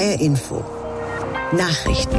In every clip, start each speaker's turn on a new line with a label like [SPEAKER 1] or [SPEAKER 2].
[SPEAKER 1] HR Info. Nachrichten.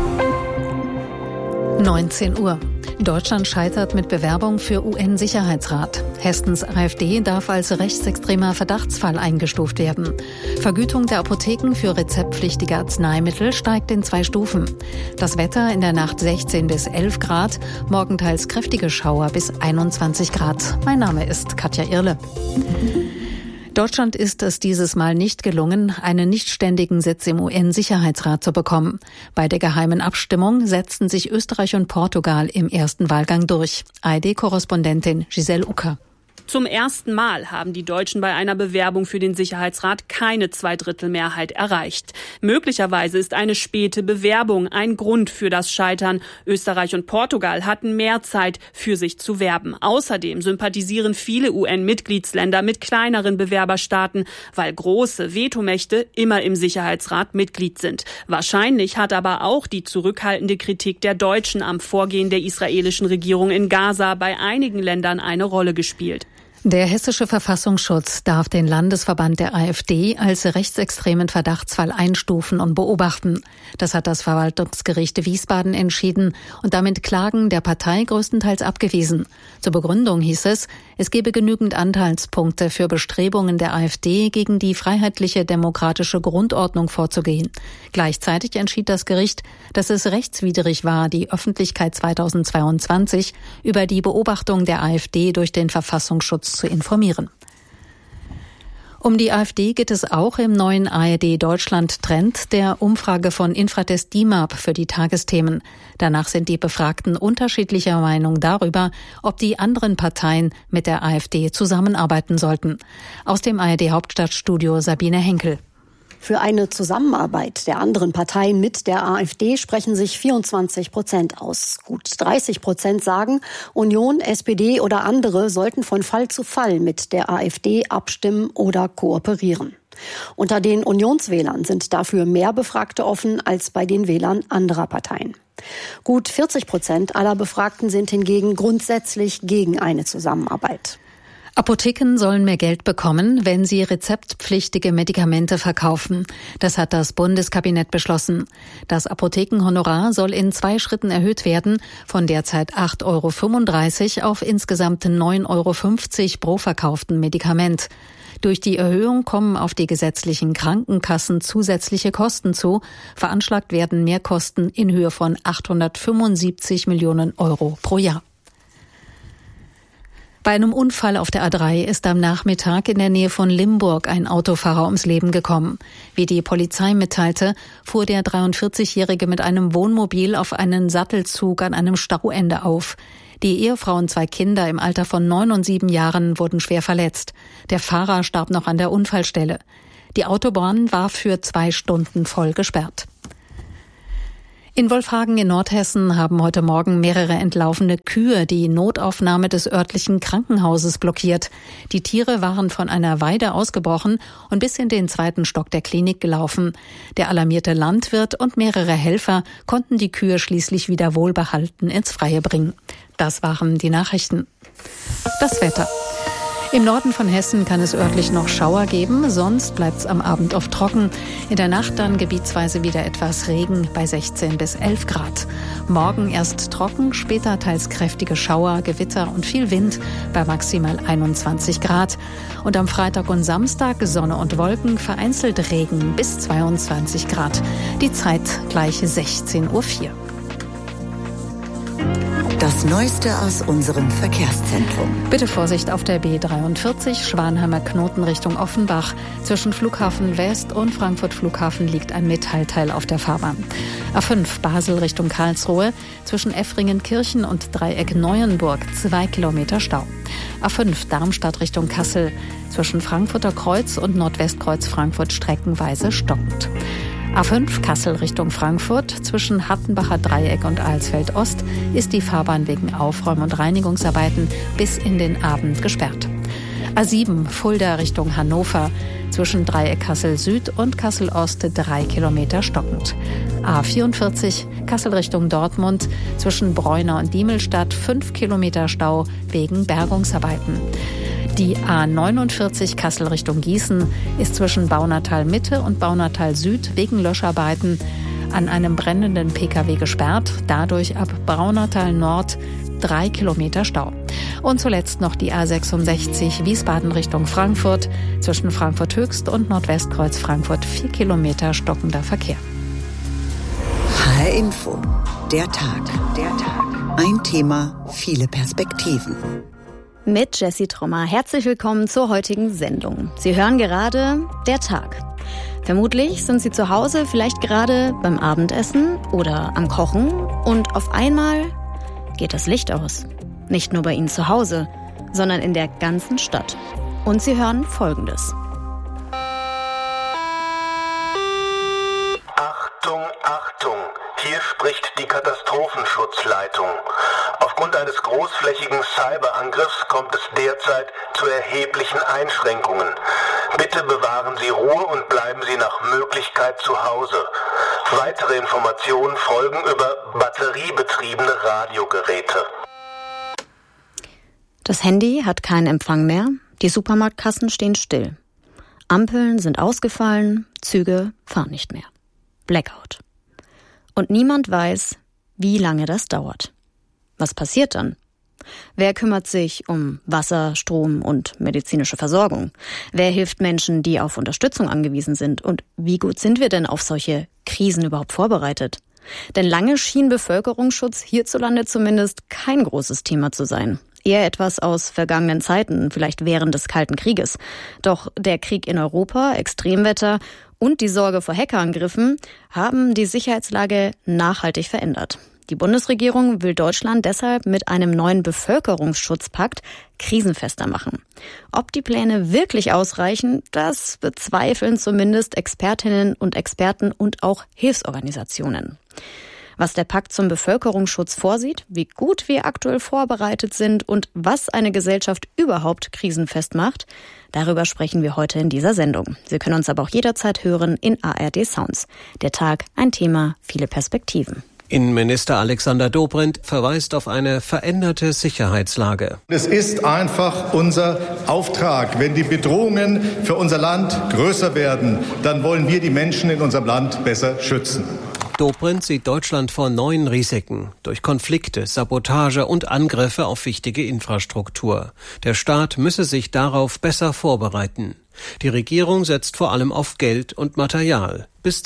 [SPEAKER 2] 19 Uhr. Deutschland scheitert mit Bewerbung für UN-Sicherheitsrat. Hessens AfD darf als rechtsextremer Verdachtsfall eingestuft werden. Vergütung der Apotheken für rezeptpflichtige Arzneimittel steigt in 2 Stufen. Das Wetter in der Nacht 16 bis 11 Grad, morgen teils kräftige Schauer bis 21 Grad. Mein Name ist Katja Irle. Deutschland ist es dieses Mal nicht gelungen, einen nichtständigen Sitz im UN-Sicherheitsrat zu bekommen. Bei der geheimen Abstimmung setzten sich Österreich und Portugal im ersten Wahlgang durch. ARD-Korrespondentin Giselle Ucker.
[SPEAKER 3] Zum ersten Mal haben die Deutschen bei einer Bewerbung für den Sicherheitsrat keine Zweidrittelmehrheit erreicht. Möglicherweise ist eine späte Bewerbung ein Grund für das Scheitern. Österreich und Portugal hatten mehr Zeit, für sich zu werben. Außerdem sympathisieren viele UN-Mitgliedsländer mit kleineren Bewerberstaaten, weil große Vetomächte immer im Sicherheitsrat Mitglied sind. Wahrscheinlich hat aber auch die zurückhaltende Kritik der Deutschen am Vorgehen der israelischen Regierung in Gaza bei einigen Ländern eine Rolle gespielt.
[SPEAKER 2] Der hessische Verfassungsschutz darf den Landesverband der AfD als rechtsextremen Verdachtsfall einstufen und beobachten. Das hat das Verwaltungsgericht Wiesbaden entschieden und damit Klagen der Partei größtenteils abgewiesen. Zur Begründung hieß es gebe genügend Anteilspunkte für Bestrebungen der AfD, gegen die freiheitliche demokratische Grundordnung vorzugehen. Gleichzeitig entschied das Gericht, dass es rechtswidrig war, die Öffentlichkeit 2022 über die Beobachtung der AfD durch den Verfassungsschutz zu informieren. Um die AfD geht es auch im neuen ARD-Deutschland-Trend der Umfrage von Infratest DIMAP für die Tagesthemen. Danach sind die Befragten unterschiedlicher Meinung darüber, ob die anderen Parteien mit der AfD zusammenarbeiten sollten. Aus dem ARD-Hauptstadtstudio Sabine Henkel.
[SPEAKER 4] Für eine Zusammenarbeit der anderen Parteien mit der AfD sprechen sich 24% aus. Gut 30% sagen, Union, SPD oder andere sollten von Fall zu Fall mit der AfD abstimmen oder kooperieren. Unter den Unionswählern sind dafür mehr Befragte offen als bei den Wählern anderer Parteien. Gut 40% aller Befragten sind hingegen grundsätzlich gegen eine Zusammenarbeit.
[SPEAKER 2] Apotheken sollen mehr Geld bekommen, wenn sie rezeptpflichtige Medikamente verkaufen. Das hat das Bundeskabinett beschlossen. Das Apothekenhonorar soll in 2 Schritten erhöht werden, von derzeit 8,35 € auf insgesamt 9,50 € pro verkauften Medikament. Durch die Erhöhung kommen auf die gesetzlichen Krankenkassen zusätzliche Kosten zu. Veranschlagt werden Mehrkosten in Höhe von 875 Millionen € pro Jahr. Bei einem Unfall auf der A3 ist am Nachmittag in der Nähe von Limburg ein Autofahrer ums Leben gekommen. Wie die Polizei mitteilte, fuhr der 43-Jährige mit einem Wohnmobil auf einen Sattelzug an einem Stauende auf. Die Ehefrau und 2 Kinder im Alter von 9 und 7 Jahren wurden schwer verletzt. Der Fahrer starb noch an der Unfallstelle. Die Autobahn war für 2 Stunden voll gesperrt. In Wolfhagen in Nordhessen haben heute Morgen mehrere entlaufene Kühe die Notaufnahme des örtlichen Krankenhauses blockiert. Die Tiere waren von einer Weide ausgebrochen und bis in den 2. Stock der Klinik gelaufen. Der alarmierte Landwirt und mehrere Helfer konnten die Kühe schließlich wieder wohlbehalten ins Freie bringen. Das waren die Nachrichten. Das Wetter. Im Norden von Hessen kann es örtlich noch Schauer geben, sonst bleibt es am Abend oft trocken. In der Nacht dann gebietsweise wieder etwas Regen bei 16 bis 11 Grad. Morgen erst trocken, später teils kräftige Schauer, Gewitter und viel Wind bei maximal 21 Grad. Und am Freitag und Samstag Sonne und Wolken, vereinzelt Regen bis 22 Grad. Die Zeit gleich 16:04 Uhr.
[SPEAKER 1] Das Neueste aus unserem Verkehrszentrum.
[SPEAKER 2] Bitte Vorsicht auf der B43, Schwanheimer Knoten Richtung Offenbach. Zwischen Flughafen West und Frankfurt Flughafen liegt ein Metallteil auf der Fahrbahn. A5 Basel Richtung Karlsruhe, zwischen Effringen-Kirchen und Dreieck Neuenburg 2 Kilometer Stau. A5 Darmstadt Richtung Kassel, zwischen Frankfurter Kreuz und Nordwestkreuz Frankfurt streckenweise stockend. A5 Kassel Richtung Frankfurt, zwischen Hattenbacher Dreieck und Alsfeld Ost ist die Fahrbahn wegen Aufräum- und Reinigungsarbeiten bis in den Abend gesperrt. A7 Fulda Richtung Hannover, zwischen Dreieck Kassel Süd und Kassel Ost 3 Kilometer stockend. A44 Kassel Richtung Dortmund, zwischen Bräuner und Diemelstadt 5 Kilometer Stau wegen Bergungsarbeiten. Die A49 Kassel Richtung Gießen ist zwischen Baunatal Mitte und Baunatal Süd wegen Löscharbeiten an einem brennenden Pkw gesperrt. Dadurch ab Braunatal Nord 3 Kilometer Stau. Und zuletzt noch die A66 Wiesbaden Richtung Frankfurt. Zwischen Frankfurt Höchst und Nordwestkreuz Frankfurt 4 Kilometer stockender Verkehr.
[SPEAKER 1] HR Info. Der Tag. Ein Thema, viele Perspektiven.
[SPEAKER 5] Mit Jessie Trommer. Herzlich willkommen zur heutigen Sendung. Sie hören gerade Der Tag. Vermutlich sind Sie zu Hause, vielleicht gerade beim Abendessen oder am Kochen und auf einmal geht das Licht aus. Nicht nur bei Ihnen zu Hause, sondern in der ganzen Stadt. Und Sie hören Folgendes.
[SPEAKER 6] Achtung, Achtung! Hier spricht die Katastrophenschutzleitung. Aufgrund eines großflächigen Cyberangriffs kommt es derzeit zu erheblichen Einschränkungen. Bitte bewahren Sie Ruhe und bleiben Sie nach Möglichkeit zu Hause. Weitere Informationen folgen über batteriebetriebene Radiogeräte.
[SPEAKER 5] Das Handy hat keinen Empfang mehr, die Supermarktkassen stehen still. Ampeln sind ausgefallen, Züge fahren nicht mehr. Blackout. Und niemand weiß, wie lange das dauert. Was passiert dann? Wer kümmert sich um Wasser, Strom und medizinische Versorgung? Wer hilft Menschen, die auf Unterstützung angewiesen sind? Und wie gut sind wir denn auf solche Krisen überhaupt vorbereitet? Denn lange schien Bevölkerungsschutz hierzulande zumindest kein großes Thema zu sein. Eher etwas aus vergangenen Zeiten, vielleicht während des Kalten Krieges. Doch der Krieg in Europa, Extremwetter und die Sorge vor Hackerangriffen haben die Sicherheitslage nachhaltig verändert. Die Bundesregierung will Deutschland deshalb mit einem neuen Bevölkerungsschutzpakt krisenfester machen. Ob die Pläne wirklich ausreichen, das bezweifeln zumindest Expertinnen und Experten und auch Hilfsorganisationen. Was der Pakt zum Bevölkerungsschutz vorsieht, wie gut wir aktuell vorbereitet sind und was eine Gesellschaft überhaupt krisenfest macht, darüber sprechen wir heute in dieser Sendung. Sie können uns aber auch jederzeit hören in ARD Sounds. Der Tag, ein Thema, viele Perspektiven.
[SPEAKER 7] Innenminister Alexander Dobrindt verweist auf eine veränderte Sicherheitslage.
[SPEAKER 8] Es ist einfach unser Auftrag. Wenn die Bedrohungen für unser Land größer werden, dann wollen wir die Menschen in unserem Land besser schützen.
[SPEAKER 7] Dobrindt sieht Deutschland vor neuen Risiken durch Konflikte, Sabotage und Angriffe auf wichtige Infrastruktur. Der Staat müsse sich darauf besser vorbereiten. Die Regierung setzt vor allem auf Geld und Material. Bis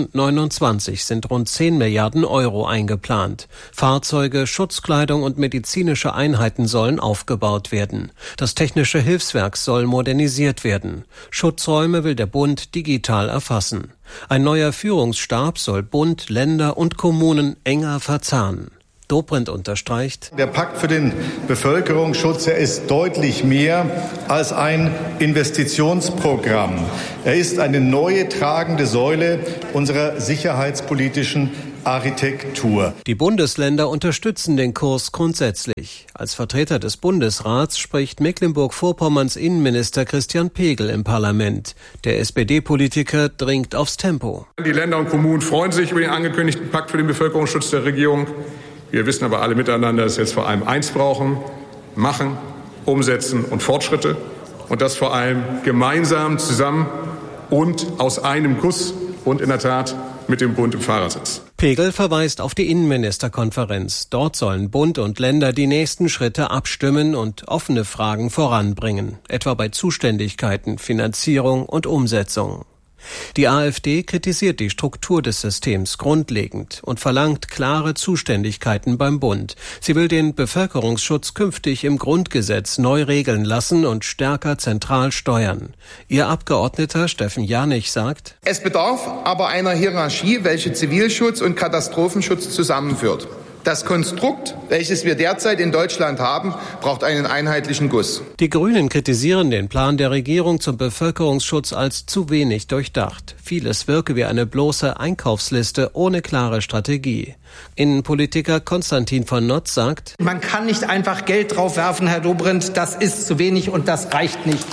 [SPEAKER 7] 2029 sind rund 10 Milliarden Euro eingeplant. Fahrzeuge, Schutzkleidung und medizinische Einheiten sollen aufgebaut werden. Das technische Hilfswerk soll modernisiert werden. Schutzräume will der Bund digital erfassen. Ein neuer Führungsstab soll Bund, Länder und Kommunen enger verzahnen. Dobrindt unterstreicht:
[SPEAKER 8] Der Pakt für den Bevölkerungsschutz, er ist deutlich mehr als ein Investitionsprogramm. Er ist eine neue tragende Säule unserer sicherheitspolitischen Architektur.
[SPEAKER 7] Die Bundesländer unterstützen den Kurs grundsätzlich. Als Vertreter des Bundesrats spricht Mecklenburg-Vorpommerns Innenminister Christian Pegel im Parlament. Der SPD-Politiker dringt aufs Tempo.
[SPEAKER 9] Die Länder und Kommunen freuen sich über den angekündigten Pakt für den Bevölkerungsschutz der Regierung. Wir wissen aber alle miteinander, dass wir jetzt vor allem eins brauchen: machen, umsetzen und Fortschritte. Und das vor allem gemeinsam, zusammen und aus einem Guss und in der Tat mit dem Bund im Fahrersitz.
[SPEAKER 7] Pegel verweist auf die Innenministerkonferenz. Dort sollen Bund und Länder die nächsten Schritte abstimmen und offene Fragen voranbringen, etwa bei Zuständigkeiten, Finanzierung und Umsetzung. Die AfD kritisiert die Struktur des Systems grundlegend und verlangt klare Zuständigkeiten beim Bund. Sie will den Bevölkerungsschutz künftig im Grundgesetz neu regeln lassen und stärker zentral steuern. Ihr Abgeordneter Steffen Janich sagt:
[SPEAKER 10] Es bedarf aber einer Hierarchie, welche Zivilschutz und Katastrophenschutz zusammenführt. Das Konstrukt, welches wir derzeit in Deutschland haben, braucht einen einheitlichen Guss.
[SPEAKER 7] Die Grünen kritisieren den Plan der Regierung zum Bevölkerungsschutz als zu wenig durchdacht. Vieles wirke wie eine bloße Einkaufsliste ohne klare Strategie. Innenpolitiker Konstantin von Notz sagt:
[SPEAKER 11] Man kann nicht einfach Geld draufwerfen, Herr Dobrindt, das ist zu wenig und das reicht nicht.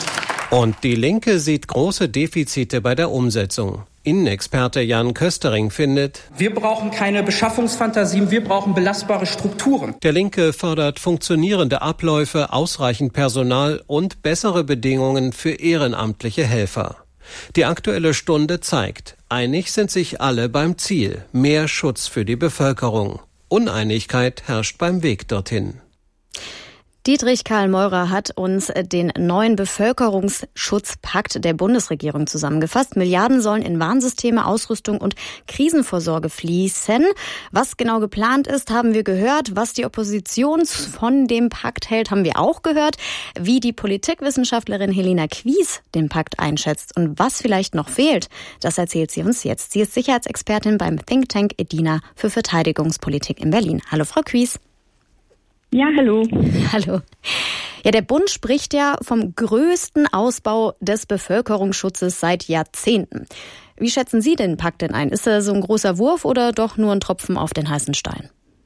[SPEAKER 7] Und die Linke sieht große Defizite bei der Umsetzung. Innenexperte Jan Köstering findet:
[SPEAKER 11] Wir brauchen keine Beschaffungsfantasien, wir brauchen belastbare Strukturen.
[SPEAKER 7] Der Linke fordert funktionierende Abläufe, ausreichend Personal und bessere Bedingungen für ehrenamtliche Helfer. Die Aktuelle Stunde zeigt, einig sind sich alle beim Ziel: mehr Schutz für die Bevölkerung. Uneinigkeit herrscht beim Weg dorthin.
[SPEAKER 5] Dietrich Karl Meurer hat uns den neuen Bevölkerungsschutzpakt der Bundesregierung zusammengefasst. Milliarden sollen in Warnsysteme, Ausrüstung und Krisenvorsorge fließen. Was genau geplant ist, haben wir gehört. Was die Opposition von dem Pakt hält, haben wir auch gehört. Wie die Politikwissenschaftlerin Helena Quis den Pakt einschätzt und was vielleicht noch fehlt, das erzählt sie uns jetzt. Sie ist Sicherheitsexpertin beim Think Tank EDINA für Verteidigungspolitik in Berlin. Hallo, Frau Quis.
[SPEAKER 12] Ja, hallo.
[SPEAKER 5] Hallo. Ja, der Bund spricht ja vom größten Ausbau des Bevölkerungsschutzes seit Jahrzehnten. Wie schätzen Sie den Pakt denn ein? Ist er so ein großer Wurf oder doch nur ein Tropfen auf den heißen Stein?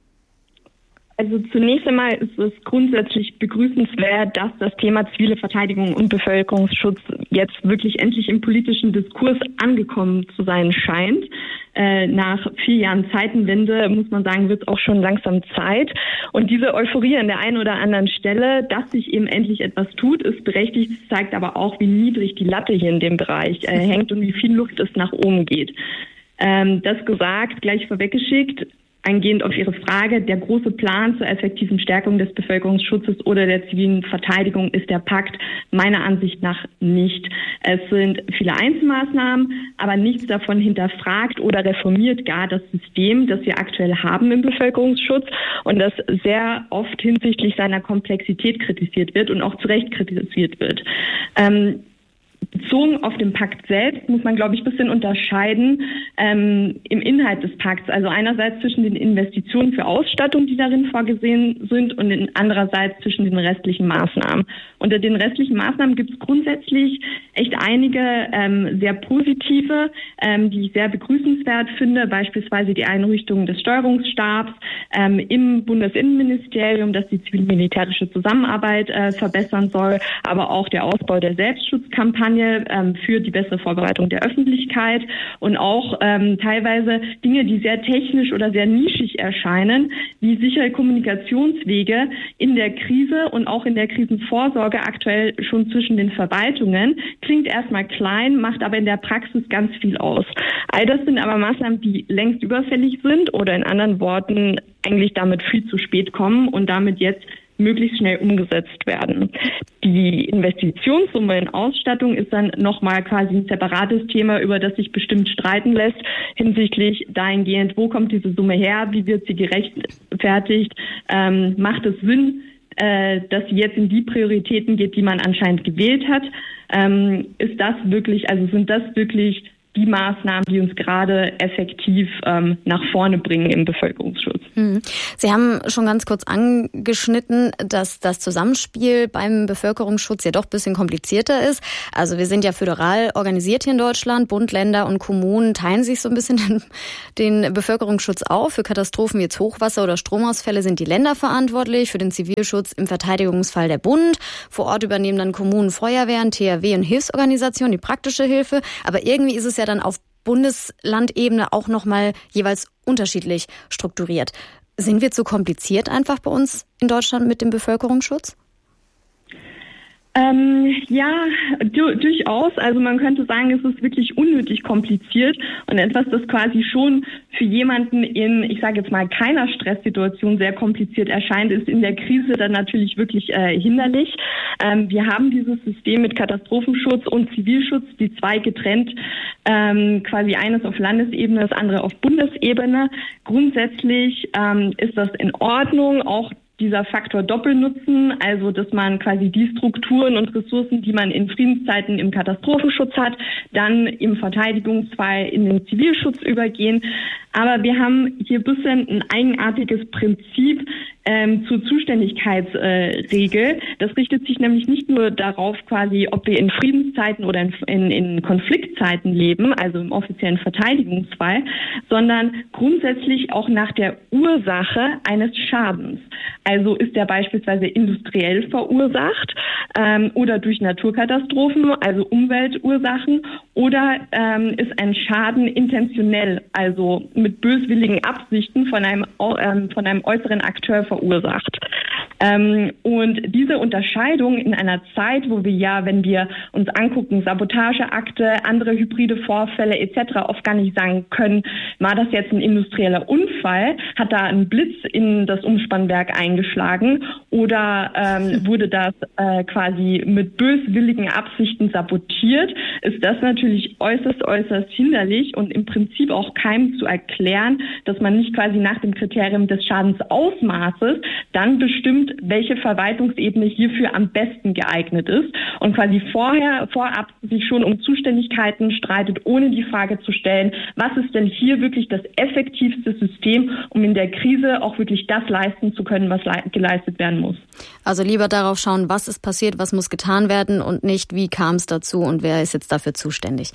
[SPEAKER 12] Also zunächst einmal ist es grundsätzlich begrüßenswert, dass das Thema zivile Verteidigung und Bevölkerungsschutz jetzt wirklich endlich im politischen Diskurs angekommen zu sein scheint. Nach 4 Jahren Zeitenwende, muss man sagen, wird es auch schon langsam Zeit. Und diese Euphorie an der einen oder anderen Stelle, dass sich eben endlich etwas tut, ist berechtigt, zeigt aber auch, wie niedrig die Latte hier in dem Bereich hängt und wie viel Luft es nach oben geht. Das gesagt, gleich vorweggeschickt, eingehend auf Ihre Frage, der große Plan zur effektiven Stärkung des Bevölkerungsschutzes oder der zivilen Verteidigung ist der Pakt meiner Ansicht nach nicht. Es sind viele Einzelmaßnahmen, aber nichts davon hinterfragt oder reformiert gar das System, das wir aktuell haben im Bevölkerungsschutz und das sehr oft hinsichtlich seiner Komplexität kritisiert wird und auch zu Recht kritisiert wird. Bezogen auf den Pakt selbst muss man, glaube ich, ein bisschen unterscheiden im Inhalt des Pakts. Also einerseits zwischen den Investitionen für Ausstattung, die darin vorgesehen sind, und andererseits zwischen den restlichen Maßnahmen. Unter den restlichen Maßnahmen gibt es grundsätzlich echt einige sehr positive, die ich sehr begrüßenswert finde. Beispielsweise die Einrichtung des Steuerungsstabs im Bundesinnenministerium, das die zivil-militärische Zusammenarbeit verbessern soll, aber auch der Ausbau der Selbstschutzkampagne für die bessere Vorbereitung der Öffentlichkeit und auch teilweise Dinge, die sehr technisch oder sehr nischig erscheinen, wie sichere Kommunikationswege in der Krise und auch in der Krisenvorsorge aktuell schon zwischen den Verwaltungen. Klingt erstmal klein, macht aber in der Praxis ganz viel aus. All das sind aber Maßnahmen, die längst überfällig sind oder in anderen Worten eigentlich damit viel zu spät kommen und damit jetzt möglichst schnell umgesetzt werden. Die Investitionssumme in Ausstattung ist dann nochmal quasi ein separates Thema, über das sich bestimmt streiten lässt, hinsichtlich dahingehend, wo kommt diese Summe her, wie wird sie gerechtfertigt, macht es Sinn, dass sie jetzt in die Prioritäten geht, die man anscheinend gewählt hat. Sind das wirklich die Maßnahmen, die uns gerade effektiv nach vorne bringen im Bevölkerungsschutz?
[SPEAKER 5] Sie haben schon ganz kurz angeschnitten, dass das Zusammenspiel beim Bevölkerungsschutz ja doch ein bisschen komplizierter ist. Also wir sind ja föderal organisiert hier in Deutschland. Bund, Länder und Kommunen teilen sich so ein bisschen den Bevölkerungsschutz auf. Für Katastrophen wie jetzt Hochwasser oder Stromausfälle sind die Länder verantwortlich, für den Zivilschutz im Verteidigungsfall der Bund. Vor Ort übernehmen dann Kommunen, Feuerwehren, THW und Hilfsorganisationen die praktische Hilfe. Aber irgendwie ist es ja dann auf Bundeslandebene auch nochmal jeweils unterschiedlich strukturiert. Sind wir zu kompliziert einfach bei uns in Deutschland mit dem Bevölkerungsschutz?
[SPEAKER 12] Ja, durchaus. Also man könnte sagen, es ist wirklich unnötig kompliziert und etwas, das quasi schon für jemanden in, ich sage jetzt mal, keiner Stresssituation sehr kompliziert erscheint, ist in der Krise dann natürlich wirklich hinderlich. Wir haben dieses System mit Katastrophenschutz und Zivilschutz, die zwei getrennt, quasi eines auf Landesebene, das andere auf Bundesebene. Grundsätzlich ist das in Ordnung, auch dieser Faktor Doppelnutzen, also dass man quasi die Strukturen und Ressourcen, die man in Friedenszeiten im Katastrophenschutz hat, dann im Verteidigungsfall in den Zivilschutz übergehen. Aber wir haben hier ein bisschen ein eigenartiges Prinzip, zur Zuständigkeitsregel. Das richtet sich nämlich nicht nur darauf quasi, ob wir in Friedenszeiten oder in Konfliktzeiten leben, also im offiziellen Verteidigungsfall, sondern grundsätzlich auch nach der Ursache eines Schadens. Also ist der beispielsweise industriell verursacht oder durch Naturkatastrophen, also Umweltursachen, oder ist ein Schaden intentionell, also mit böswilligen Absichten von einem äußeren Akteur verursacht. Und diese Unterscheidung in einer Zeit, wo wir ja, wenn wir uns angucken, Sabotageakte, andere hybride Vorfälle etc. oft gar nicht sagen können, war das jetzt ein industrieller Unfall, hat da ein Blitz in das Umspannwerk eingeschlagen oder wurde das quasi mit böswilligen Absichten sabotiert, ist das natürlich äußerst hinderlich und im Prinzip auch keinem zu erklären, dass man nicht quasi nach dem Kriterium des Schadensausmaßes dann bestimmt, welche Verwaltungsebene hierfür am besten geeignet ist und quasi vorab sich schon um Zuständigkeiten streitet, ohne die Frage zu stellen, was ist denn hier wirklich das effektivste System, um in der Krise auch wirklich das leisten zu können, was geleistet werden muss.
[SPEAKER 5] Also lieber darauf schauen, was ist passiert, was muss getan werden und nicht, wie kam es dazu und wer ist jetzt dafür zuständig.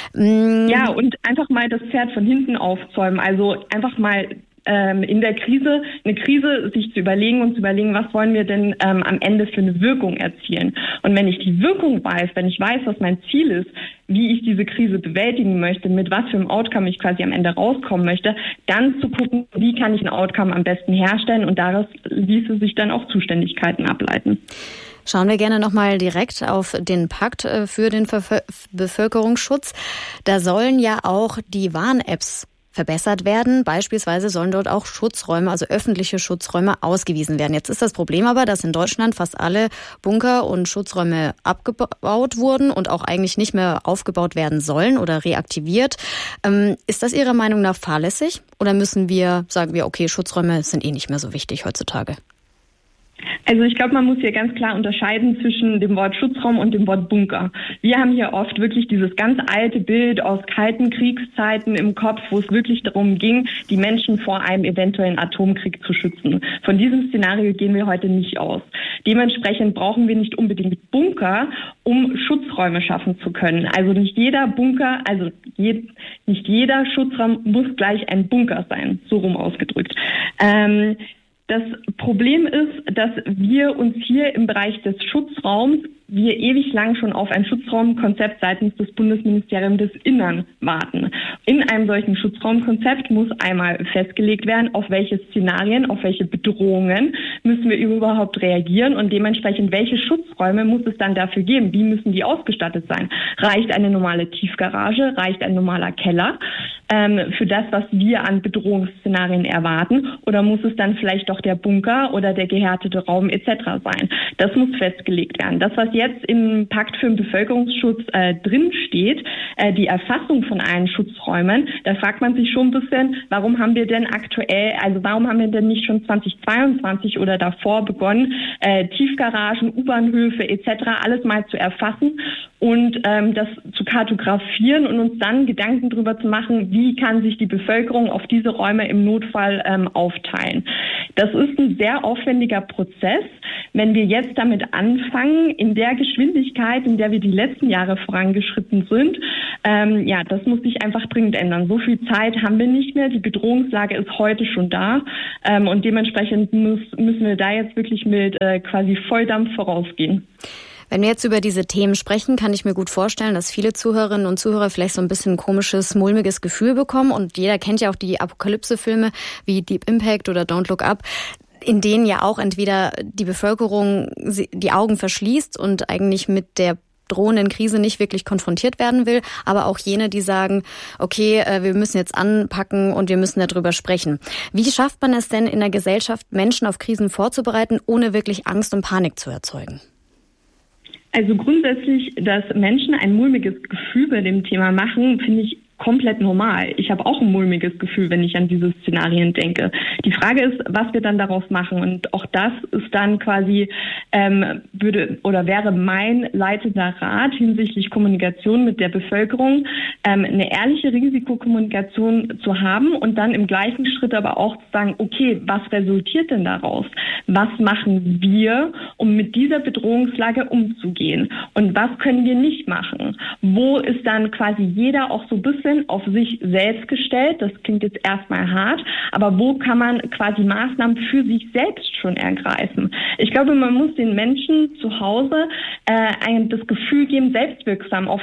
[SPEAKER 12] Ja, und einfach mal das Pferd von hinten aufzäumen, also einfach mal in der Krise, eine Krise sich zu überlegen, was wollen wir denn am Ende für eine Wirkung erzielen. Und wenn ich die Wirkung weiß, wenn ich weiß, was mein Ziel ist, wie ich diese Krise bewältigen möchte, mit was für einem Outcome ich quasi am Ende rauskommen möchte, dann zu gucken, wie kann ich ein Outcome am besten herstellen und daraus ließe sich dann auch Zuständigkeiten ableiten.
[SPEAKER 5] Schauen wir gerne nochmal direkt auf den Pakt für den Bevölkerungsschutz. Da sollen ja auch die Warn-Apps verbessert werden. Beispielsweise sollen dort auch Schutzräume, also öffentliche Schutzräume, ausgewiesen werden. Jetzt ist das Problem aber, dass in Deutschland fast alle Bunker und Schutzräume abgebaut wurden und auch eigentlich nicht mehr aufgebaut werden sollen oder reaktiviert. Ist das Ihrer Meinung nach fahrlässig? Oder sagen wir, okay, Schutzräume sind eh nicht mehr so wichtig heutzutage?
[SPEAKER 12] Also ich glaube, man muss hier ganz klar unterscheiden zwischen dem Wort Schutzraum und dem Wort Bunker. Wir haben hier oft wirklich dieses ganz alte Bild aus kalten Kriegszeiten im Kopf, wo es wirklich darum ging, die Menschen vor einem eventuellen Atomkrieg zu schützen. Von diesem Szenario gehen wir heute nicht aus. Dementsprechend brauchen wir nicht unbedingt Bunker, um Schutzräume schaffen zu können. Also nicht jeder Bunker, nicht jeder Schutzraum muss gleich ein Bunker sein, so rum ausgedrückt. Das Problem ist, dass wir uns hier im Bereich des Schutzraums ewig lang schon auf ein Schutzraumkonzept seitens des Bundesministeriums des Innern warten. In einem solchen Schutzraumkonzept muss einmal festgelegt werden, auf welche Szenarien, auf welche Bedrohungen müssen wir überhaupt reagieren und dementsprechend welche Schutzräume muss es dann dafür geben? Wie müssen die ausgestattet sein? Reicht eine normale Tiefgarage? Reicht ein normaler Keller für das, was wir an Bedrohungsszenarien erwarten? Oder muss es dann vielleicht doch der Bunker oder der gehärtete Raum etc. sein? Das muss festgelegt werden. Das, was jetzt im Pakt für den Bevölkerungsschutz drin steht, die Erfassung von allen Schutzräumen, da fragt man sich schon ein bisschen, warum haben wir denn nicht schon 2022 oder davor begonnen, Tiefgaragen, U-Bahnhöfe etc. alles mal zu erfassen und das zu kartografieren und uns dann Gedanken darüber zu machen, wie kann sich die Bevölkerung auf diese Räume im Notfall aufteilen. Das ist ein sehr aufwendiger Prozess. Wenn wir jetzt damit anfangen, in der Geschwindigkeit, in der wir die letzten Jahre vorangeschritten sind, das muss sich einfach dringend ändern. So viel Zeit haben wir nicht mehr. Die Bedrohungslage ist heute schon da und dementsprechend müssen wir da jetzt wirklich mit quasi Volldampf vorausgehen.
[SPEAKER 5] Wenn wir jetzt über diese Themen sprechen, kann ich mir gut vorstellen, dass viele Zuhörerinnen und Zuhörer vielleicht so ein bisschen ein komisches, mulmiges Gefühl bekommen. Und jeder kennt ja auch die Apokalypse-Filme wie Deep Impact oder Don't Look Up, in denen ja auch entweder die Bevölkerung die Augen verschließt und eigentlich mit der drohenden Krise nicht wirklich konfrontiert werden will, aber auch jene, die sagen, okay, wir müssen jetzt anpacken und wir müssen darüber sprechen. Wie schafft man es denn in der Gesellschaft, Menschen auf Krisen vorzubereiten, ohne wirklich Angst und Panik zu erzeugen?
[SPEAKER 12] Also grundsätzlich, dass Menschen ein mulmiges Gefühl bei dem Thema machen, finde ich komplett normal. Ich habe auch ein mulmiges Gefühl, wenn ich an diese Szenarien denke. Die Frage ist, was wir dann daraus machen. Und auch das ist dann quasi, wäre mein leitender Rat hinsichtlich Kommunikation mit der Bevölkerung, eine ehrliche Risikokommunikation zu haben und dann im gleichen Schritt aber auch zu sagen, okay, was resultiert denn daraus? Was machen wir, um mit dieser Bedrohungslage umzugehen? Und was können wir nicht machen? Wo ist dann quasi jeder auch so ein bisschen auf sich selbst gestellt? Das klingt jetzt erstmal hart, aber wo kann man quasi Maßnahmen für sich selbst schon ergreifen? Ich glaube, man muss den Menschen zu Hause das Gefühl geben, sich selbstwirksam auf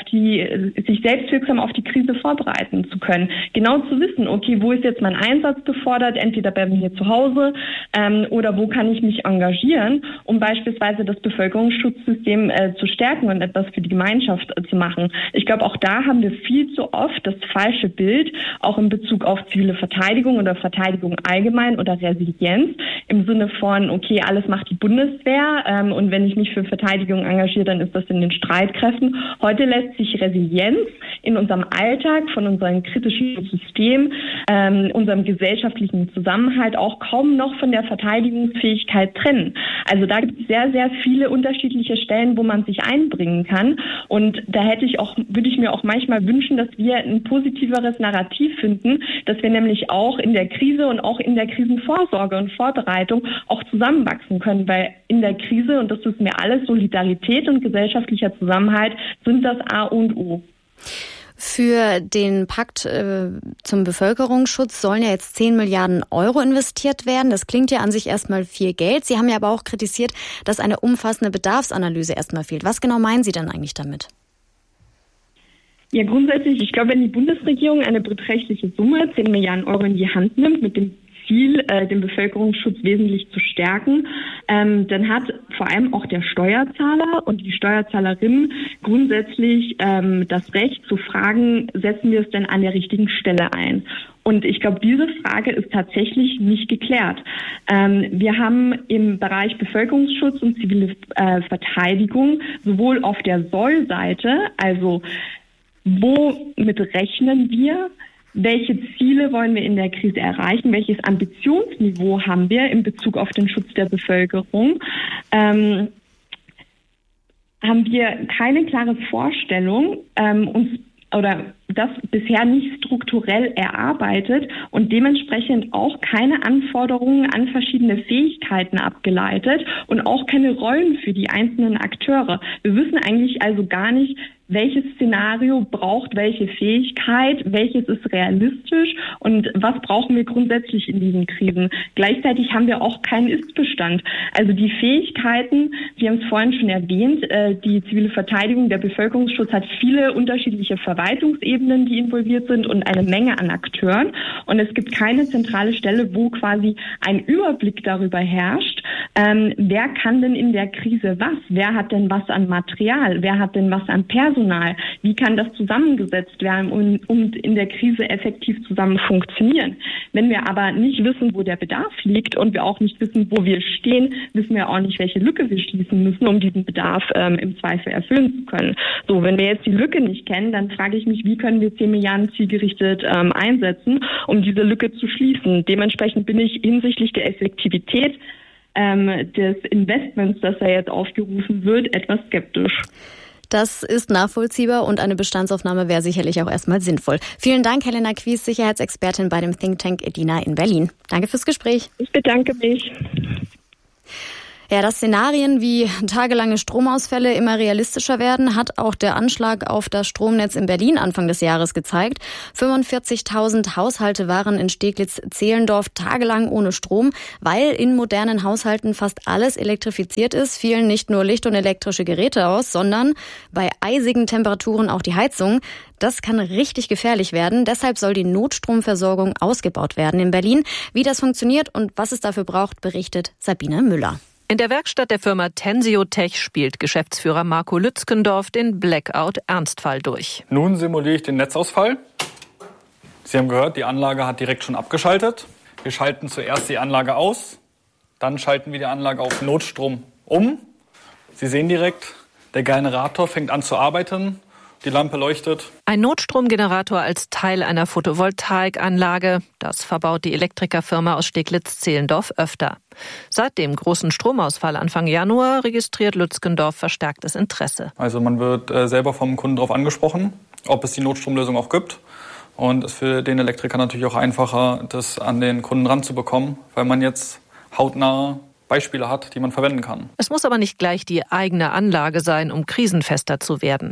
[SPEAKER 12] die Krise vorbereiten zu können. Genau zu wissen, okay, wo ist jetzt mein Einsatz gefordert? Entweder bei mir zu Hause oder wo kann ich mich engagieren, um beispielsweise das Bevölkerungsschutzsystem zu stärken und etwas für die Gemeinschaft zu machen. Ich glaube, auch da haben wir viel zu oft das falsche Bild, auch in Bezug auf zivile Verteidigung oder Verteidigung allgemein oder Resilienz, im Sinne von, okay, alles macht die Bundeswehr und wenn ich mich für Verteidigung engagiere, dann ist das in den Streitkräften. Heute lässt sich Resilienz in unserem Alltag, von unserem kritischen System, unserem gesellschaftlichen Zusammenhalt auch kaum noch von der Verteidigungsfähigkeit trennen. Also da gibt es sehr, sehr viele unterschiedliche Stellen, wo man sich einbringen kann. Und da würde ich mir auch manchmal wünschen, dass wir ein positiveres Narrativ finden, dass wir nämlich auch in der Krise und auch in der Krisenvorsorge und Vorbereitung auch zusammenwachsen können, weil in der Krise, und das wissen wir alles, Solidarität und gesellschaftlicher Zusammenhalt sind das A und O.
[SPEAKER 5] Für den Pakt zum Bevölkerungsschutz sollen ja jetzt 10 Milliarden Euro investiert werden. Das klingt ja an sich erstmal viel Geld. Sie haben ja aber auch kritisiert, dass eine umfassende Bedarfsanalyse erstmal fehlt. Was genau meinen Sie denn eigentlich damit?
[SPEAKER 12] Ja, grundsätzlich, ich glaube, wenn die Bundesregierung eine beträchtliche Summe, 10 Milliarden Euro in die Hand nimmt, mit dem Ziel, den Bevölkerungsschutz wesentlich zu stärken, dann hat vor allem auch der Steuerzahler und die Steuerzahlerin grundsätzlich das Recht zu fragen, setzen wir es denn an der richtigen Stelle ein? Und ich glaube, diese Frage ist tatsächlich nicht geklärt. Wir haben im Bereich Bevölkerungsschutz und zivile Verteidigung sowohl auf der Soll-Seite, also womit rechnen wir, welche Ziele wollen wir in der Krise erreichen? Welches Ambitionsniveau haben wir in Bezug auf den Schutz der Bevölkerung? Haben wir keine klare Vorstellung, oder das bisher nicht strukturell erarbeitet und dementsprechend auch keine Anforderungen an verschiedene Fähigkeiten abgeleitet und auch keine Rollen für die einzelnen Akteure. Wir wissen eigentlich also gar nicht, welches Szenario braucht welche Fähigkeit, welches ist realistisch und was brauchen wir grundsätzlich in diesen Krisen. Gleichzeitig haben wir auch keinen Ist-Bestand. Also die Fähigkeiten, wir haben es vorhin schon erwähnt, die zivile Verteidigung, der Bevölkerungsschutz hat viele unterschiedliche Verwaltungsebenen, die involviert sind und eine Menge an Akteuren. Und es gibt keine zentrale Stelle, wo quasi ein Überblick darüber herrscht, wer kann denn in der Krise was? Wer hat denn was an Material? Wer hat denn was an Personal? Wie kann das zusammengesetzt werden und in der Krise effektiv zusammen funktionieren? Wenn wir aber nicht wissen, wo der Bedarf liegt und wir auch nicht wissen, wo wir stehen, wissen wir auch nicht, welche Lücke wir schließen müssen, um diesen Bedarf im Zweifel erfüllen zu können. So, wenn wir jetzt die Lücke nicht kennen, dann frage ich mich, wie können wir 10 Milliarden zielgerichtet einsetzen, um diese Lücke zu schließen? Dementsprechend bin ich hinsichtlich der Effektivität des Investments, das da jetzt aufgerufen wird, etwas skeptisch.
[SPEAKER 5] Das ist nachvollziehbar und eine Bestandsaufnahme wäre sicherlich auch erstmal sinnvoll. Vielen Dank, Helena Quis, Sicherheitsexpertin bei dem Think Tank EDINA in Berlin. Danke fürs Gespräch.
[SPEAKER 12] Ich bedanke mich.
[SPEAKER 5] Ja, dass Szenarien wie tagelange Stromausfälle immer realistischer werden, hat auch der Anschlag auf das Stromnetz in Berlin Anfang des Jahres gezeigt. 45.000 Haushalte waren in Steglitz-Zehlendorf tagelang ohne Strom, weil in modernen Haushalten fast alles elektrifiziert ist, fielen nicht nur Licht und elektrische Geräte aus, sondern bei eisigen Temperaturen auch die Heizung. Das kann richtig gefährlich werden. Deshalb soll die Notstromversorgung ausgebaut werden in Berlin. Wie das funktioniert und was es dafür braucht, berichtet Sabine Müller.
[SPEAKER 13] In der Werkstatt der Firma Tensiotech spielt Geschäftsführer Marco Lützgendorf den Blackout-Ernstfall durch.
[SPEAKER 14] Nun simuliere ich den Netzausfall. Sie haben gehört, die Anlage hat direkt schon abgeschaltet. Wir schalten zuerst die Anlage aus, dann schalten wir die Anlage auf Notstrom um. Sie sehen direkt, der Generator fängt an zu arbeiten. die Lampe leuchtet.
[SPEAKER 13] Ein Notstromgenerator als Teil einer Photovoltaikanlage. Das verbaut die Elektrikerfirma aus Steglitz-Zehlendorf öfter. Seit dem großen Stromausfall Anfang Januar registriert Lützgendorf verstärktes Interesse.
[SPEAKER 14] Also man wird selber vom Kunden darauf angesprochen, ob es die Notstromlösung auch gibt. Und es ist für den Elektriker natürlich auch einfacher, das an den Kunden ranzubekommen, weil man jetzt hautnah Beispiele hat, die man verwenden kann.
[SPEAKER 13] Es muss aber nicht gleich die eigene Anlage sein, um krisenfester zu werden.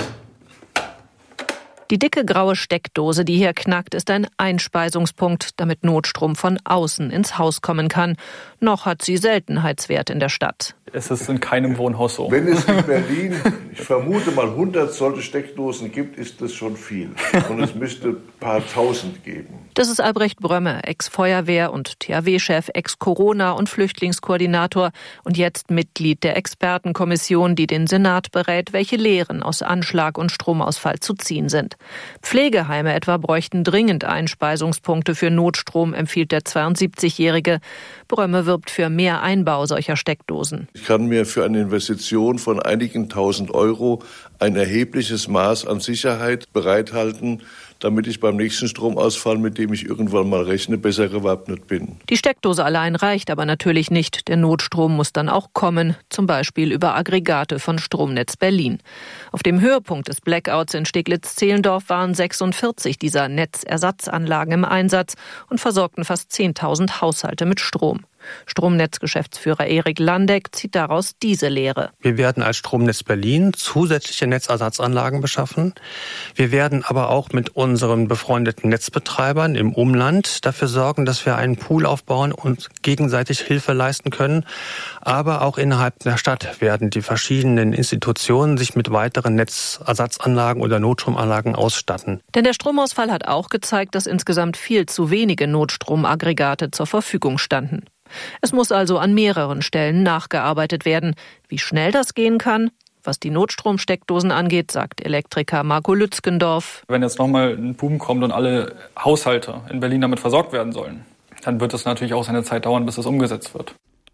[SPEAKER 13] Die dicke graue Steckdose, die hier knackt, ist ein Einspeisungspunkt, damit Notstrom von außen ins Haus kommen kann. Noch hat sie Seltenheitswert in der Stadt.
[SPEAKER 14] Es ist in keinem Wohnhaus so.
[SPEAKER 15] Wenn es in Berlin, ich vermute mal 100 solche Steckdosen gibt, ist das schon viel. Und es müsste ein paar Tausend geben.
[SPEAKER 13] Das ist Albrecht Brömme, Ex-Feuerwehr- und THW-Chef, Ex-Corona- und Flüchtlingskoordinator und jetzt Mitglied der Expertenkommission, die den Senat berät, welche Lehren aus Anschlag und Stromausfall zu ziehen sind. Pflegeheime etwa bräuchten dringend Einspeisungspunkte für Notstrom, empfiehlt der 72-Jährige. Brömme wirbt für mehr Einbau solcher Steckdosen.
[SPEAKER 15] Ich kann mir für eine Investition von einigen tausend Euro ein erhebliches Maß an Sicherheit bereithalten, damit ich beim nächsten Stromausfall, mit dem ich irgendwann mal rechne, besser gewappnet bin.
[SPEAKER 13] Die Steckdose allein reicht aber natürlich nicht. Der Notstrom muss dann auch kommen, zum Beispiel über Aggregate von Stromnetz Berlin. Auf dem Höhepunkt des Blackouts in Steglitz-Zehlendorf waren 46 dieser Netzersatzanlagen im Einsatz und versorgten fast 10.000 Haushalte mit Strom. Stromnetzgeschäftsführer Erik Landeck zieht daraus diese Lehre.
[SPEAKER 16] Wir werden als Stromnetz Berlin zusätzliche Netzersatzanlagen beschaffen. Wir werden aber auch mit unseren befreundeten Netzbetreibern im Umland dafür sorgen, dass wir einen Pool aufbauen und gegenseitig Hilfe leisten können. Aber auch innerhalb der Stadt werden die verschiedenen Institutionen sich mit weiteren Netzersatzanlagen oder Notstromanlagen ausstatten.
[SPEAKER 13] Denn der Stromausfall hat auch gezeigt, dass insgesamt viel zu wenige Notstromaggregate zur Verfügung standen. Es muss also an mehreren Stellen nachgearbeitet werden. Wie schnell das gehen kann, was die Notstromsteckdosen angeht, sagt Elektriker Marco Lützgendorf.
[SPEAKER 14] Wenn jetzt nochmal ein Boom kommt und alle Haushalte in Berlin damit versorgt werden sollen, dann wird es natürlich auch seine Zeit dauern, bis es umgesetzt wird.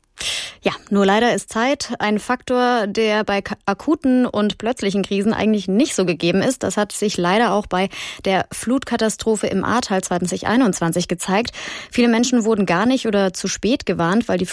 [SPEAKER 5] Ja, nur leider ist Zeit ein Faktor, der bei akuten und plötzlichen Krisen eigentlich nicht so gegeben ist. Das hat sich leider auch bei der Flutkatastrophe im Ahrtal 2021 gezeigt. Viele Menschen wurden gar nicht oder zu spät gewarnt, weil die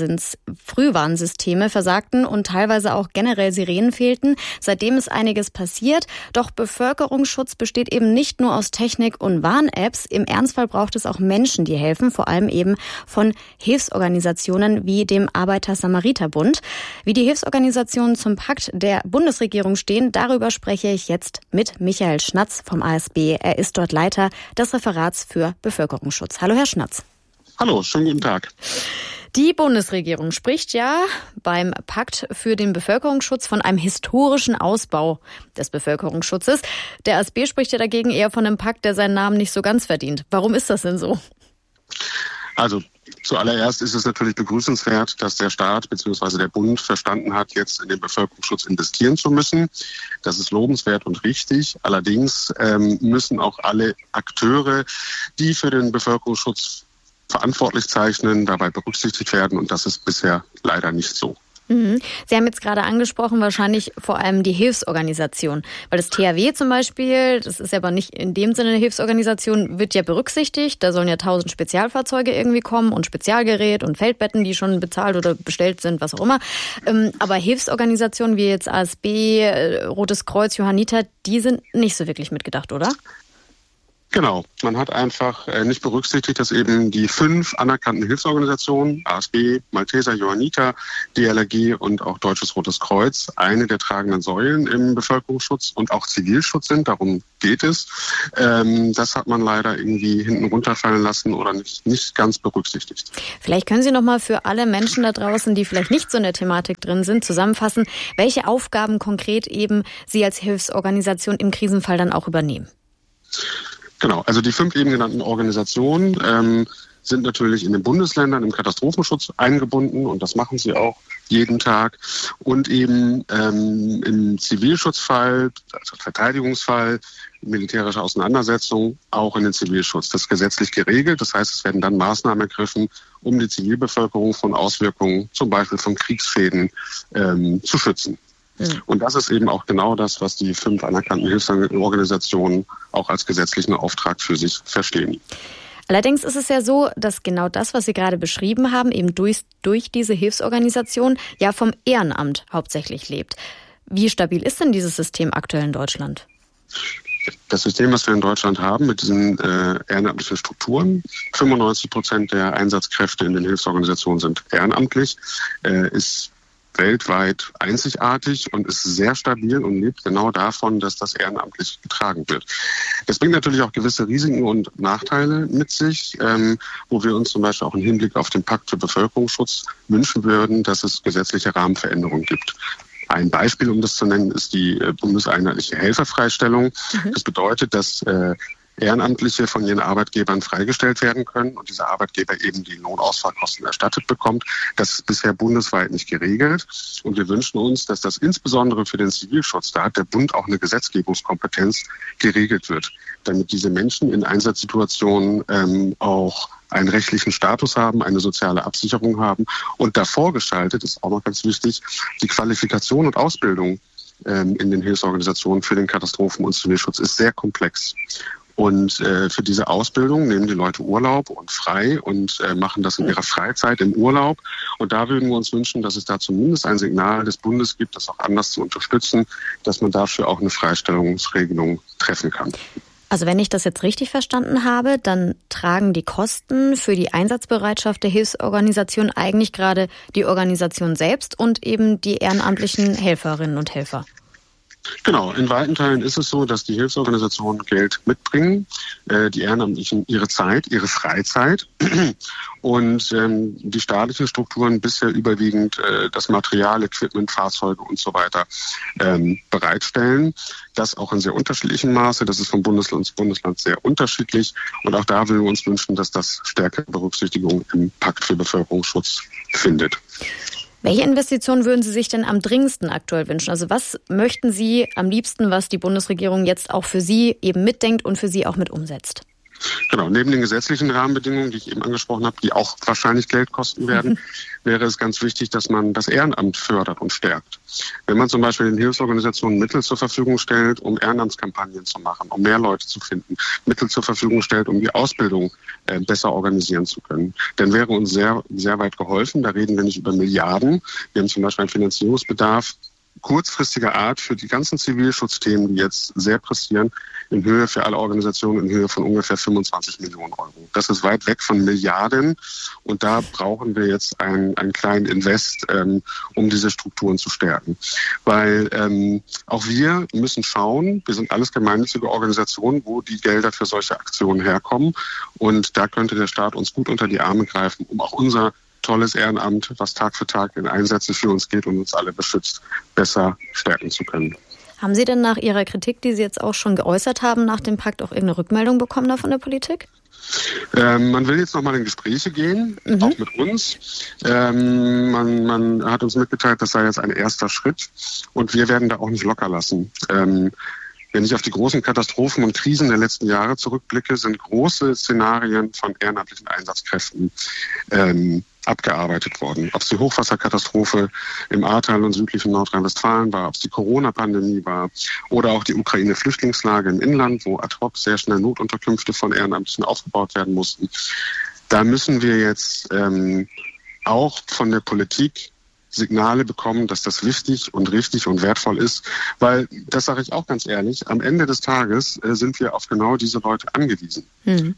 [SPEAKER 5] Frühwarnsysteme versagten und teilweise auch generell Sirenen fehlten. Seitdem ist einiges passiert. Doch Bevölkerungsschutz besteht eben nicht nur aus Technik und Warn-Apps. Im Ernstfall braucht es auch Menschen, die helfen, vor allem eben von Hilfsorganisationen wie dem Arbeiter-Samariter-Bund. Wie die Hilfsorganisationen zum Pakt der Bundesregierung stehen, darüber spreche ich jetzt mit Michael Schnatz vom ASB. Er ist dort Leiter des Referats für Bevölkerungsschutz. Hallo, Herr Schnatz.
[SPEAKER 17] Hallo, schönen guten Tag.
[SPEAKER 5] Die Bundesregierung spricht ja beim Pakt für den Bevölkerungsschutz von einem historischen Ausbau des Bevölkerungsschutzes. Der ASB spricht ja dagegen eher von einem Pakt, der seinen Namen nicht so ganz verdient. Warum ist das denn so?
[SPEAKER 17] Also zuallererst ist es natürlich begrüßenswert, dass der Staat bzw. der Bund verstanden hat, jetzt in den Bevölkerungsschutz investieren zu müssen. Das ist lobenswert und richtig. Allerdings müssen auch alle Akteure, die für den Bevölkerungsschutz verantwortlich zeichnen, dabei berücksichtigt werden. Und das ist bisher leider nicht so.
[SPEAKER 5] Sie haben jetzt gerade angesprochen, wahrscheinlich vor allem die Hilfsorganisation. Weil das THW zum Beispiel, das ist ja aber nicht in dem Sinne eine Hilfsorganisation, wird ja berücksichtigt. Da sollen ja 1000 Spezialfahrzeuge irgendwie kommen und Spezialgerät und Feldbetten, die schon bezahlt oder bestellt sind, was auch immer. Aber Hilfsorganisationen wie jetzt ASB, Rotes Kreuz, Johanniter, die sind nicht so wirklich mitgedacht, oder?
[SPEAKER 17] Genau, man hat einfach nicht berücksichtigt, dass eben die 5 anerkannten Hilfsorganisationen, ASB, Malteser, Johanniter, DLRG und auch Deutsches Rotes Kreuz, eine der tragenden Säulen im Bevölkerungsschutz und auch Zivilschutz sind, darum geht es. Das hat man leider irgendwie hinten runterfallen lassen oder nicht ganz berücksichtigt.
[SPEAKER 5] Vielleicht können Sie noch mal für alle Menschen da draußen, die vielleicht nicht so in der Thematik drin sind, zusammenfassen, welche Aufgaben konkret eben Sie als Hilfsorganisation im Krisenfall dann auch übernehmen.
[SPEAKER 17] Genau, also die 5 eben genannten Organisationen sind natürlich in den Bundesländern im Katastrophenschutz eingebunden und das machen sie auch jeden Tag. Und eben im Zivilschutzfall, also Verteidigungsfall, militärische Auseinandersetzung auch in den Zivilschutz. Das ist gesetzlich geregelt, das heißt, es werden dann Maßnahmen ergriffen, um die Zivilbevölkerung von Auswirkungen, zum Beispiel von Kriegsschäden, zu schützen. Und das ist eben auch genau das, was die 5 anerkannten Hilfsorganisationen auch als gesetzlichen Auftrag für sich verstehen.
[SPEAKER 5] Allerdings ist es ja so, dass genau das, was Sie gerade beschrieben haben, eben durch diese Hilfsorganisation ja vom Ehrenamt hauptsächlich lebt. Wie stabil ist denn dieses System aktuell in Deutschland?
[SPEAKER 17] Das System, was wir in Deutschland haben mit diesen ehrenamtlichen Strukturen, 95% der Einsatzkräfte in den Hilfsorganisationen sind ehrenamtlich, ist weltweit einzigartig und ist sehr stabil und lebt genau davon, dass das ehrenamtlich getragen wird. Das bringt natürlich auch gewisse Risiken und Nachteile mit sich, wo wir uns zum Beispiel auch im Hinblick auf den Pakt für Bevölkerungsschutz wünschen würden, dass es gesetzliche Rahmenveränderungen gibt. Ein Beispiel, um das zu nennen, ist die bundeseinheitliche Helferfreistellung. Das bedeutet, dass Ehrenamtliche von ihren Arbeitgebern freigestellt werden können und dieser Arbeitgeber eben die Lohnausfallkosten erstattet bekommt. Das ist bisher bundesweit nicht geregelt. Und wir wünschen uns, dass das insbesondere für den Zivilschutz, da hat der Bund auch eine Gesetzgebungskompetenz, geregelt wird, damit diese Menschen in Einsatzsituationen auch einen rechtlichen Status haben, eine soziale Absicherung haben. Und davor geschaltet ist auch noch ganz wichtig, die Qualifikation und Ausbildung in den Hilfsorganisationen für den Katastrophen- und Zivilschutz ist sehr komplex. Und für diese Ausbildung nehmen die Leute Urlaub und frei und machen das in ihrer Freizeit im Urlaub. Und da würden wir uns wünschen, dass es da zumindest ein Signal des Bundes gibt, das auch anders zu unterstützen, dass man dafür auch eine Freistellungsregelung treffen kann.
[SPEAKER 5] Also wenn ich das jetzt richtig verstanden habe, dann tragen die Kosten für die Einsatzbereitschaft der Hilfsorganisation eigentlich gerade die Organisation selbst und eben die ehrenamtlichen Helferinnen und Helfer.
[SPEAKER 17] Genau, in weiten Teilen ist es so, dass die Hilfsorganisationen Geld mitbringen, die Ehrenamtlichen ihre Zeit, ihre Freizeit und die staatlichen Strukturen bisher überwiegend das Material, Equipment, Fahrzeuge und so weiter bereitstellen. Das auch in sehr unterschiedlichem Maße. Das ist von Bundesland zu Bundesland sehr unterschiedlich. Und auch da würden wir uns wünschen, dass das stärkere Berücksichtigung im Pakt für Bevölkerungsschutz findet.
[SPEAKER 5] Welche Investitionen würden Sie sich denn am dringendsten aktuell wünschen? Also was möchten Sie am liebsten, was die Bundesregierung jetzt auch für Sie eben mitdenkt und für Sie auch mit umsetzt?
[SPEAKER 17] Genau, neben den gesetzlichen Rahmenbedingungen, die ich eben angesprochen habe, die auch wahrscheinlich Geld kosten werden, wäre es ganz wichtig, dass man das Ehrenamt fördert und stärkt. Wenn man zum Beispiel den Hilfsorganisationen Mittel zur Verfügung stellt, um Ehrenamtskampagnen zu machen, um mehr Leute zu finden, Mittel zur Verfügung stellt, um die Ausbildung besser organisieren zu können, dann wäre uns sehr, sehr weit geholfen. Da reden wir nicht über Milliarden. Wir haben zum Beispiel einen Finanzierungsbedarf kurzfristiger Art für die ganzen Zivilschutzthemen, die jetzt sehr pressieren, in Höhe für alle Organisationen in Höhe von ungefähr 25 Millionen Euro. Das ist weit weg von Milliarden und da brauchen wir jetzt einen kleinen Invest, um diese Strukturen zu stärken. Weil auch wir müssen schauen, wir sind alles gemeinnützige Organisationen, wo die Gelder für solche Aktionen herkommen und da könnte der Staat uns gut unter die Arme greifen, um auch unser tolles Ehrenamt, was Tag für Tag in Einsätze für uns geht und uns alle beschützt, besser stärken zu können.
[SPEAKER 5] Haben Sie denn nach Ihrer Kritik, die Sie jetzt auch schon geäußert haben, nach dem Pakt auch irgendeine Rückmeldung bekommen da von der Politik?
[SPEAKER 17] Man will jetzt nochmal in Gespräche gehen, auch mit uns. Man hat uns mitgeteilt, das sei jetzt ein erster Schritt und wir werden da auch nicht locker lassen. Wenn ich auf die großen Katastrophen und Krisen der letzten Jahre zurückblicke, sind große Szenarien von ehrenamtlichen Einsatzkräften abgearbeitet worden. Ob es die Hochwasserkatastrophe im Ahrtal und südlichen Nordrhein-Westfalen war, ob es die Corona-Pandemie war oder auch die Ukraine-Flüchtlingslage im Inland, wo ad hoc sehr schnell Notunterkünfte von Ehrenamtlichen aufgebaut werden mussten. Da müssen wir jetzt auch von der Politik Signale bekommen, dass das wichtig und richtig und wertvoll ist, weil, das sage ich auch ganz ehrlich, am Ende des Tages sind wir auf genau diese Leute angewiesen.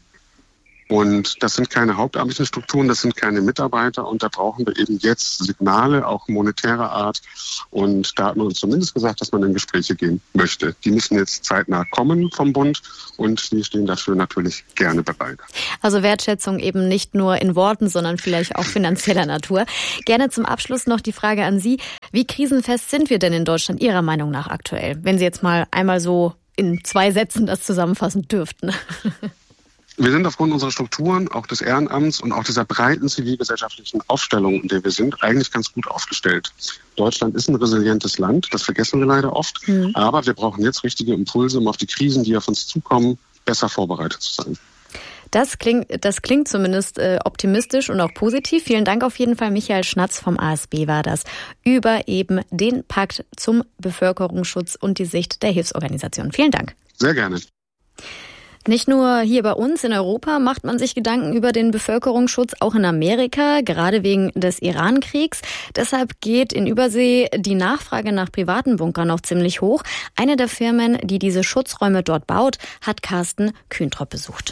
[SPEAKER 17] Und das sind keine hauptamtlichen Strukturen, das sind keine Mitarbeiter und da brauchen wir eben jetzt Signale, auch monetärer Art. Und da hat man uns zumindest gesagt, dass man in Gespräche gehen möchte. Die müssen jetzt zeitnah kommen vom Bund und wir stehen dafür natürlich gerne bereit.
[SPEAKER 5] Also Wertschätzung eben nicht nur in Worten, sondern vielleicht auch finanzieller Natur. Gerne zum Abschluss noch die Frage an Sie. Wie krisenfest sind wir denn in Deutschland Ihrer Meinung nach aktuell? Wenn Sie jetzt mal einmal so in 2 Sätzen das zusammenfassen dürften.
[SPEAKER 17] Wir sind aufgrund unserer Strukturen, auch des Ehrenamts und auch dieser breiten zivilgesellschaftlichen Aufstellung, in der wir sind, eigentlich ganz gut aufgestellt. Deutschland ist ein resilientes Land, das vergessen wir leider oft. Aber wir brauchen jetzt richtige Impulse, um auf die Krisen, die auf uns zukommen, besser vorbereitet zu sein.
[SPEAKER 5] Das klingt zumindest optimistisch und auch positiv. Vielen Dank auf jeden Fall. Michael Schnatz vom ASB war das über eben den Pakt zum Bevölkerungsschutz und die Sicht der Hilfsorganisation. Vielen Dank.
[SPEAKER 17] Sehr gerne.
[SPEAKER 5] Nicht nur hier bei uns in Europa macht man sich Gedanken über den Bevölkerungsschutz, auch in Amerika, gerade wegen des Iran-Kriegs. Deshalb geht in Übersee die Nachfrage nach privaten Bunkern noch ziemlich hoch. Eine der Firmen, die diese Schutzräume dort baut, hat Carsten Kühntrop besucht.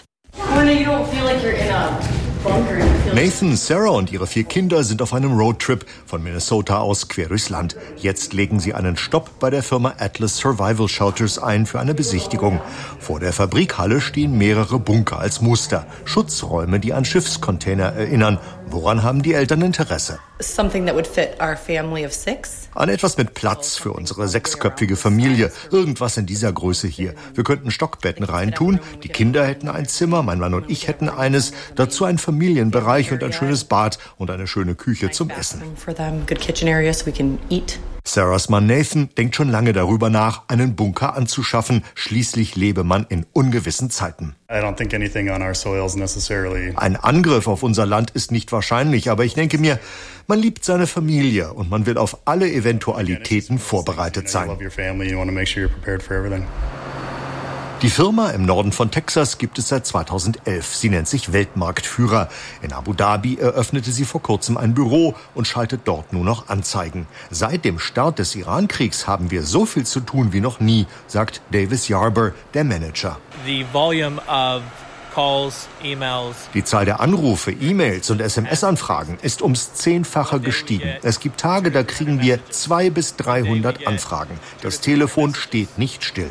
[SPEAKER 18] Nathan, Sarah und ihre 4 Kinder sind auf einem Roadtrip von Minnesota aus quer durchs Land. Jetzt legen sie einen Stopp bei der Firma Atlas Survival Shelters ein für eine Besichtigung. Vor der Fabrikhalle stehen mehrere Bunker als Muster. Schutzräume, die an Schiffscontainer erinnern. Woran haben die Eltern Interesse? An etwas mit Platz für unsere 6-köpfige Familie. Irgendwas in dieser Größe hier. Wir könnten Stockbetten reintun. Die Kinder hätten ein Zimmer, mein Mann und ich hätten eines. Dazu ein Familienbereich und ein schönes Bad und eine schöne Küche zum Essen. Sarahs Mann Nathan denkt schon lange darüber nach, einen Bunker anzuschaffen. Schließlich lebe man in ungewissen Zeiten. Ein Angriff auf unser Land ist nicht wahrscheinlich, aber ich denke mir, man liebt seine Familie und man will auf alle Eventualitäten vorbereitet sein. Die Firma im Norden von Texas gibt es seit 2011. Sie nennt sich Weltmarktführer. In Abu Dhabi eröffnete sie vor kurzem ein Büro und schaltet dort nur noch Anzeigen. Seit dem Start des Iran-Kriegs haben wir so viel zu tun wie noch nie, sagt Davis Yarber, der Manager. Die Zahl der Anrufe, E-Mails und SMS-Anfragen ist ums 10-fache gestiegen. Es gibt Tage, da kriegen wir 200 bis 300 Anfragen. Das Telefon steht nicht still.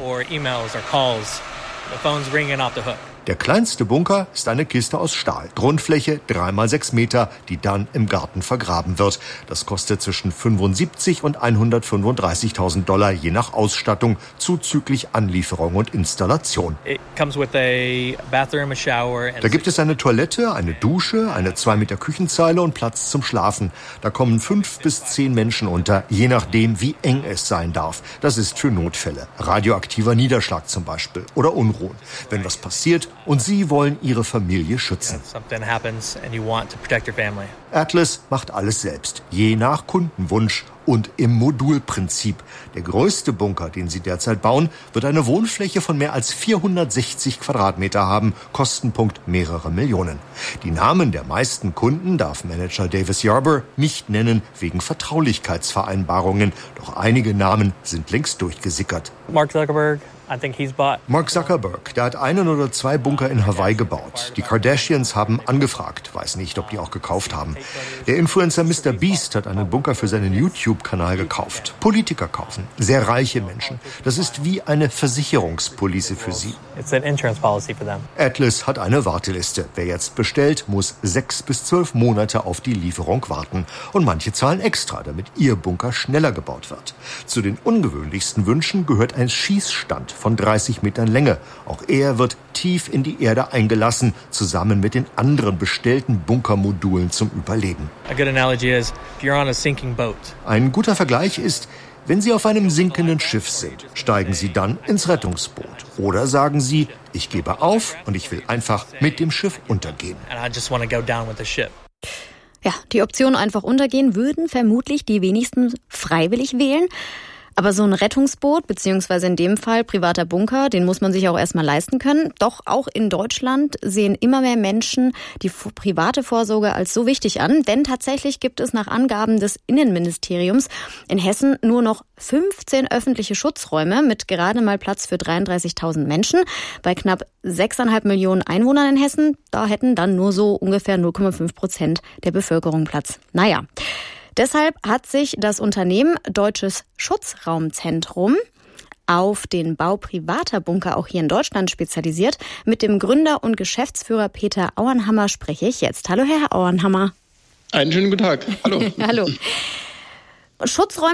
[SPEAKER 18] Der kleinste Bunker ist eine Kiste aus Stahl. Grundfläche 3x6 Meter, die dann im Garten vergraben wird. Das kostet zwischen 75 und 135.000 $, je nach Ausstattung, zuzüglich Anlieferung und Installation. Da gibt es eine Toilette, eine Dusche, eine 2 Meter Küchenzeile und Platz zum Schlafen. Da kommen 5 bis 10 Menschen unter, je nachdem, wie eng es sein darf. Das ist für Notfälle. Radioaktiver Niederschlag zum Beispiel oder Unruhen. Wenn was passiert, und Sie wollen Ihre Familie schützen. Atlas macht alles selbst, je nach Kundenwunsch und im Modulprinzip. Der größte Bunker, den sie derzeit bauen, wird eine Wohnfläche von mehr als 460 Quadratmeter haben, Kostenpunkt mehrere Millionen. Die Namen der meisten Kunden darf Manager Davis Yarber nicht nennen, wegen Vertraulichkeitsvereinbarungen. Doch einige Namen sind längst durchgesickert. Mark Zuckerberg, der hat 1 oder 2 Bunker in Hawaii gebaut. Die Kardashians haben angefragt, weiß nicht, ob die auch gekauft haben. Der Influencer Mr. Beast hat einen Bunker für seinen YouTube-Kanal gekauft. Politiker kaufen, sehr reiche Menschen. Das ist wie eine Versicherungspolice für sie. Atlas hat eine Warteliste. Wer jetzt bestellt, muss 6 bis 12 Monate auf die Lieferung warten. Und manche zahlen extra, damit ihr Bunker schneller gebaut wird. Zu den ungewöhnlichsten Wünschen gehört ein Schießstand von 30 Metern Länge. Auch er wird tief in die Erde eingelassen, zusammen mit den anderen bestellten Bunkermodulen zum Überleben. Ein guter Vergleich ist, wenn Sie auf einem sinkenden Schiff sind, steigen Sie dann ins Rettungsboot. Oder sagen Sie, ich gebe auf und ich will einfach mit dem Schiff untergehen.
[SPEAKER 5] Ja, die Option einfach untergehen würden vermutlich die wenigsten freiwillig wählen. Aber so ein Rettungsboot, beziehungsweise in dem Fall privater Bunker, den muss man sich auch erstmal leisten können. Doch auch in Deutschland sehen immer mehr Menschen die private Vorsorge als so wichtig an. Denn tatsächlich gibt es nach Angaben des Innenministeriums in Hessen nur noch 15 öffentliche Schutzräume mit gerade mal Platz für 33.000 Menschen. Bei knapp 6,5 Millionen Einwohnern in Hessen, da hätten dann nur so ungefähr 0,5% der Bevölkerung Platz. Naja. Deshalb hat sich das Unternehmen Deutsches Schutzraumzentrum auf den Bau privater Bunker auch hier in Deutschland spezialisiert. Mit dem Gründer und Geschäftsführer Peter Auernhammer spreche ich jetzt. Hallo, Herr Auernhammer.
[SPEAKER 19] Einen schönen guten Tag. Hallo.
[SPEAKER 5] Hallo. Schutzräume